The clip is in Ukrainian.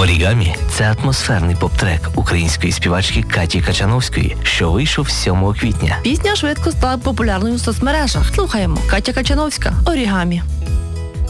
«Орігамі» – це атмосферний поп-трек української співачки Каті Качановської, що вийшов 7 квітня. Пісня швидко стала популярною в соцмережах. Слухаємо. Катя Качановська. «Орігамі».